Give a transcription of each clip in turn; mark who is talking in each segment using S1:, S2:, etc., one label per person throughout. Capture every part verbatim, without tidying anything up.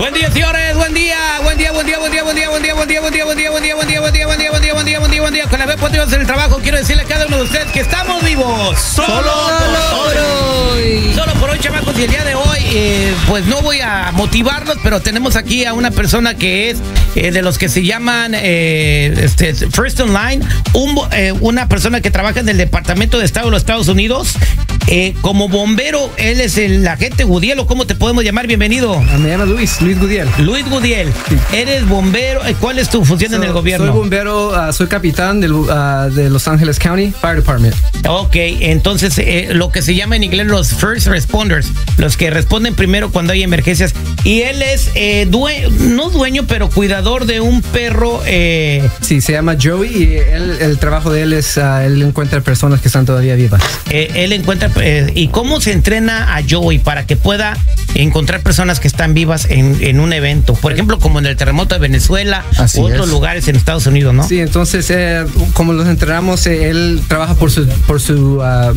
S1: Buen día, señores, buen día, buen día, buen día, buen día, buen día, buen día, buen día, buen día, buen día, buen día, buen día, buen día, buen día, buen día, buen día, buen día, buen día. Con la vez positivos en el trabajo, quiero decirle a cada uno de ustedes que estamos vivos. Solo por hoy. Solo por hoy, chamacos, y el día de hoy, eh, pues no voy a motivarlos, pero tenemos aquí a una persona que es eh, de los que se llaman eh, este, First Online, un, eh, una persona que trabaja en el Departamento de Estado de los Estados Unidos. Eh, como bombero, él es el agente Gudiel, ¿o cómo te podemos llamar? Bienvenido.
S2: Ah, me llamo Luis, Luis Gudiel.
S1: Luis Gudiel, sí. Eres bombero. ¿Cuál es tu función so, en el gobierno?
S2: Soy bombero, uh, soy capitán del, uh, de Los Ángeles County Fire Department.
S1: Ok, entonces eh, lo que se llama en inglés los first responders, los que responden primero cuando hay emergencias. Y él es, eh, due no dueño, pero cuidador de un perro. Eh...
S2: Sí, se llama Joey y él, el trabajo de él es, uh, él encuentra personas que están todavía vivas.
S1: Eh, él encuentra, eh, ¿y cómo se entrena a Joey para que pueda encontrar personas que están vivas en, en un evento? Por ejemplo, como en el terremoto de Venezuela u otros es. lugares en Estados Unidos, ¿no?
S2: Sí, entonces, eh, como los entrenamos, eh, él trabaja por su, por su uh,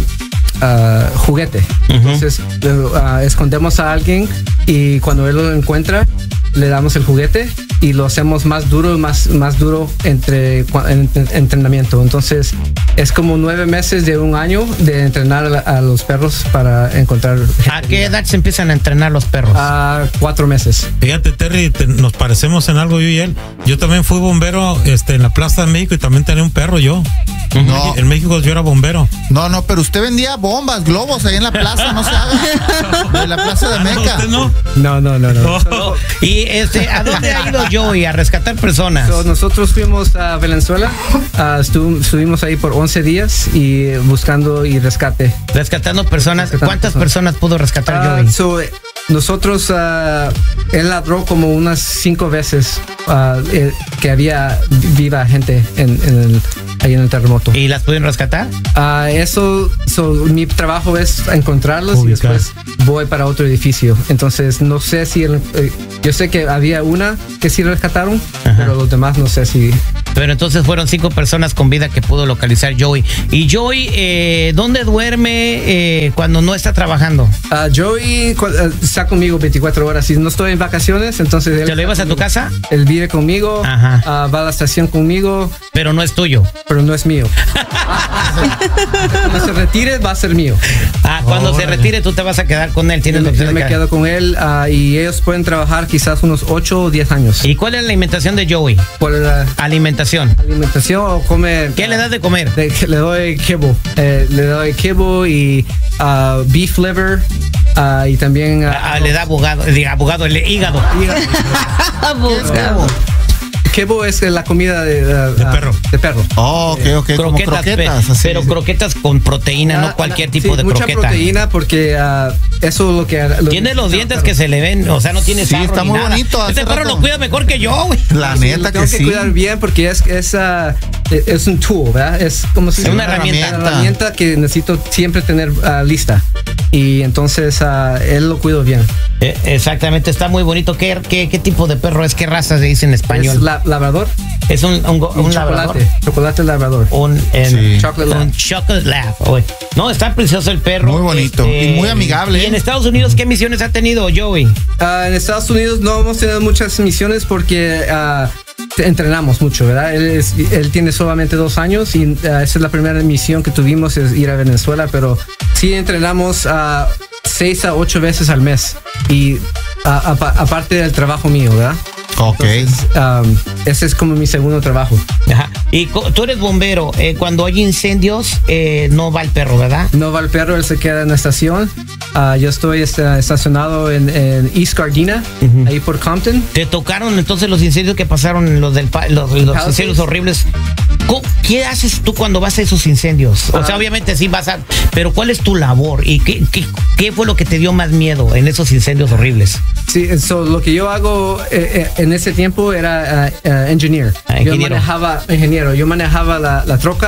S2: uh, juguete. Uh-huh. Entonces, uh, escondemos a alguien y cuando él lo encuentra, le damos el juguete y lo hacemos más duro, más, más duro entre en, en, entrenamiento. Entonces, es como nueve meses de un año de entrenar a, a los perros para encontrar gente.
S1: ¿A qué edad se empiezan a entrenar los perros?
S2: A cuatro meses.
S3: Fíjate, Terry, te, nos parecemos en algo yo y él. Yo también fui bombero este, en la Plaza de México y también tenía un perro yo.
S4: No.
S3: En México yo era bombero.
S4: No, no, pero usted vendía bombas, globos ahí en la plaza, no se haga. De la Plaza de Meca.
S3: No,
S2: no, no, no. no.
S1: Oh. Y este, ¿a dónde ha ido Joey? A rescatar personas.
S2: So, nosotros fuimos a Venezuela, uh, estuv estuvimos ahí por once días y buscando y rescate.
S1: Rescatando personas. Rescatando ¿Cuántas personas. personas pudo rescatar uh, Joey?
S2: So, nosotros, uh, él ladró como unas cinco veces uh, eh, que había viva gente en, en el, ahí en el terremoto.
S1: ¿Y las pudieron rescatar?
S2: Uh, eso, so, mi trabajo es encontrarlos Ubicar. y después voy para otro edificio. Entonces, no sé si, el, eh, yo sé que había una que sí rescataron, Ajá. pero los demás no sé si...
S1: Pero entonces fueron cinco personas con vida que pudo localizar Joey. ¿Y Joey, eh, dónde duerme eh, cuando no está trabajando?
S2: Uh, Joey uh, está conmigo veinticuatro horas. Si no estoy en vacaciones, entonces... Él
S1: ¿Te lo llevas a tu casa?
S2: Él vive conmigo, uh, va a la estación conmigo.
S1: Pero no es tuyo.
S2: Pero no es mío. Cuando se retire, va a ser mío.
S1: Ah, cuando oh, se retire, tú te vas a quedar con él. Tienes
S2: yo,
S1: la opción
S2: yo
S1: de
S2: me quedo con él uh, y ellos pueden trabajar quizás unos ocho o diez años.
S1: ¿Y cuál es la alimentación de Joey?
S2: ¿Cuál es la
S1: alimentación?
S2: Alimentación o come.
S1: ¿Qué uh, le das de comer?
S2: De, le doy kibble. Eh, le doy kibble y uh, beef liver. Uh, y también. Uh,
S1: ah, le da abogado, diga, abogado, el hígado.
S2: Abogado. Kibble es la comida de, uh,
S3: de perro.
S2: De perro.
S4: Oh, ok, ok.
S1: Croquetas,
S4: como croquetas. Así.
S1: Pero croquetas con proteína, uh, no cualquier tipo
S2: sí,
S1: de
S2: mucha
S1: croqueta.
S2: Mucha proteína porque uh, eso es lo que... Lo
S1: tiene los dientes que se le ven, o sea, no tiene
S4: sí, está muy
S1: nada.
S4: bonito.
S1: Este perro lo cuida mejor que yo, güey.
S4: La
S2: sí,
S4: neta
S2: que
S4: que
S2: sí. Tengo que cuidar bien porque es, es, uh, es un tool, ¿verdad? Es como si...
S1: Es una, una herramienta.
S2: Una herramienta que necesito siempre tener uh, lista. Y entonces uh, él lo cuido bien.
S1: Eh, exactamente, está muy bonito. ¿Qué, qué, ¿Qué tipo de perro es? ¿Qué raza se dice en español?
S2: Es la, labrador.
S1: Es un, un, un, un
S2: chocolate,
S1: labrador.
S2: Chocolate labrador.
S1: Un, en,
S4: sí.
S2: chocolate
S1: un
S2: lab.
S1: chocolate lab. Oye. No, está precioso el perro.
S4: Muy bonito este, y muy amigable.
S1: ¿Y en Estados Unidos qué misiones ha tenido Joey?
S2: Uh, en Estados Unidos no hemos tenido muchas misiones porque uh, entrenamos mucho, ¿verdad? Él, es, él tiene solamente dos años y uh, esa es la primera misión que tuvimos, es ir a Venezuela, pero sí entrenamos uh, seis a ocho veces al mes y uh, aparte del trabajo mío, ¿verdad?
S4: Ok.
S2: Entonces, um, ese es como mi segundo trabajo.
S1: Ajá. Y tú eres bombero. Eh, cuando hay incendios, eh, no va el perro, ¿verdad?
S2: No va el perro, él se queda en la estación. Uh, yo estoy esta, estacionado en, en East Gardena, uh-huh. ahí por Compton.
S1: ¿Te tocaron entonces los incendios que pasaron, los del los, los incendios horribles? ¿Qué haces tú cuando vas a esos incendios? O sea, obviamente sí vas a... Pero ¿cuál es tu labor? ¿Y qué, qué, qué fue lo que te dio más miedo en esos incendios horribles?
S2: Sí, so, lo que yo hago eh, eh, en ese tiempo era uh, uh, engineer.
S1: Ah,
S2: yo manejaba, ingeniero, yo manejaba la, la troca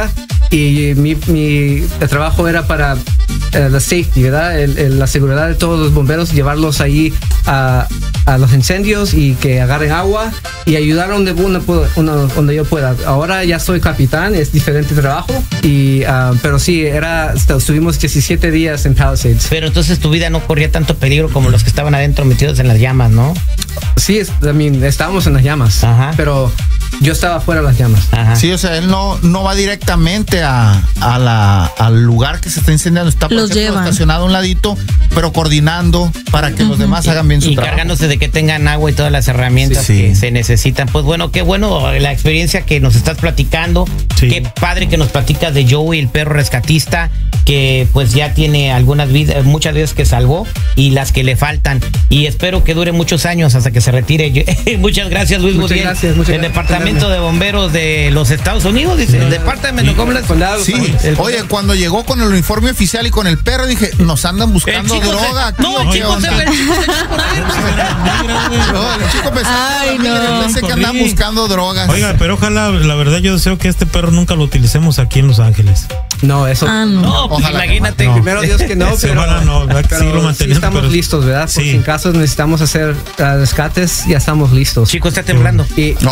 S2: y mi, mi el trabajo era para uh, la safety, ¿verdad? El, el, la seguridad de todos los bomberos, llevarlos ahí a, a los incendios y que agarren agua y ayudar donde, uno, uno, donde yo pueda. Ahora ya soy capitán, es diferente trabajo, y, uh, pero sí, era, estuvimos diecisiete días en Palisades.
S1: Pero entonces tu vida no corría tanto peligro como los que estaban adentro metidos en las llamas, ¿no?
S2: Sí, es, I mean, estábamos en las llamas,
S1: Ajá.
S2: pero yo estaba fuera de las llamas.
S1: Ajá.
S4: Sí, o sea, él no, no va directamente a, a la, al lugar que se está incendiando. Está, por
S5: Los
S4: ejemplo,
S5: llevan.
S4: estacionado a un ladito, pero coordinando para que uh-huh. los demás hagan bien su
S1: y
S4: trabajo.
S1: cargándose de que tengan agua y todas las herramientas
S4: sí, sí.
S1: que se necesitan. Pues bueno, qué bueno la experiencia que nos estás platicando.
S3: Sí.
S1: Qué padre que nos platicas de Joey, el perro rescatista, que pues ya tiene algunas vidas, muchas vidas que salvó y las que le faltan. Y espero que dure muchos años hasta que se retire. Muchas gracias, Luis
S2: Muchas
S1: Gutiérrez.
S2: gracias, muchas
S1: el
S2: gracias.
S1: Departamento de Bomberos de los Estados Unidos, dice. El Departamento de Bomberos.
S4: Sí,
S1: El-
S4: oye, cuando llegó con el uniforme oficial y con el perro, dije, nos andan buscando
S1: El chico se-
S4: droga aquí.
S1: no,
S4: ¿o
S1: el
S4: qué
S1: chico
S4: onda?
S1: se- el chico se echó por ahí.
S4: No, el chico pensaba
S5: Ay,
S4: que
S5: no.
S4: pensé que andan
S3: Corrí.
S4: buscando drogas.
S3: Oiga, pero ojalá, la verdad yo deseo que este perro nunca lo utilicemos aquí en Los Ángeles.
S2: No, eso.
S5: Ah, no.
S1: No, pues
S4: Ojalá que
S1: imagínate.
S3: no.
S2: Primero Dios que no,
S3: Sí,
S2: pero,
S3: ojalá no, ¿verdad? Que
S2: pero
S3: sí lo
S2: sí
S3: mantenemos,
S2: estamos
S3: pero-
S2: listos, ¿verdad? Por
S3: Sí.
S2: si en caso necesitamos hacer uh, rescates, ya estamos listos.
S1: Chico está temblando.
S2: Y
S4: No,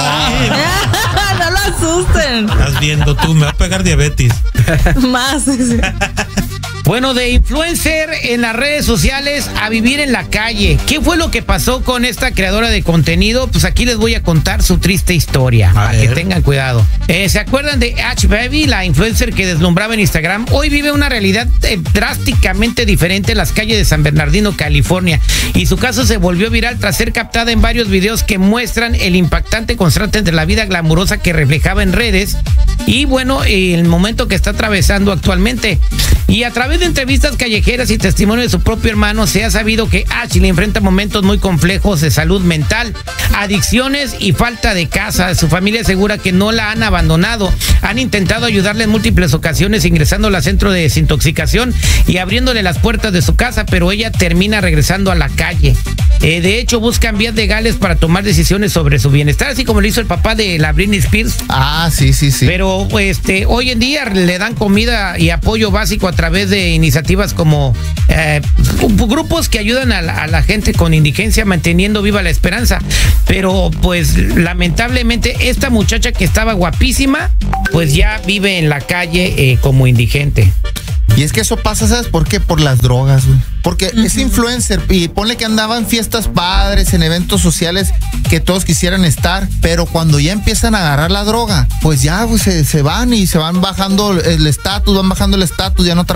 S5: No lo asusten.
S3: Estás viendo tú, me va a pegar diabetes.
S5: Más.
S1: Bueno, de influencer en las redes sociales a vivir en la calle. ¿Qué fue lo que pasó con esta creadora de contenido? Pues aquí les voy a contar su triste historia,
S3: A
S1: para
S3: ver.
S1: que tengan cuidado. Eh, ¿Se acuerdan de Ash Baby, la influencer que deslumbraba en Instagram? Hoy vive una realidad eh, drásticamente diferente en las calles de San Bernardino, California. Y su caso se volvió viral tras ser captada en varios videos que muestran el impactante contraste entre la vida glamurosa que reflejaba en redes y, bueno, el momento que está atravesando actualmente. Y a través de entrevistas callejeras y testimonio de su propio hermano, se ha sabido que Ashley enfrenta momentos muy complejos de salud mental, adicciones y falta de casa. Su familia asegura que no la han abandonado. Han intentado ayudarle en múltiples ocasiones, ingresándola al centro de desintoxicación y abriéndole las puertas de su casa, pero ella termina regresando a la calle. Eh, de hecho, buscan vías legales para tomar decisiones sobre su bienestar, así como lo hizo el papá de la Britney Spears.
S4: ah, sí, sí, sí.
S1: Pero este, hoy en día le dan comida y apoyo básico a través de iniciativas como eh, grupos que ayudan a la, a la gente con indigencia, manteniendo viva la esperanza. Pero pues lamentablemente esta muchacha que estaba guapísima, pues ya vive en la calle eh, como indigente.
S4: Y es que eso pasa, ¿sabes por qué? Por las drogas, güey. Porque uh-huh. es influencer y ponle que andaba en fiestas padres, en eventos sociales que todos quisieran estar, pero cuando ya empiezan a agarrar la droga, pues ya pues, se, se van y se van bajando el estatus, van bajando el estatus, ya no trabajan.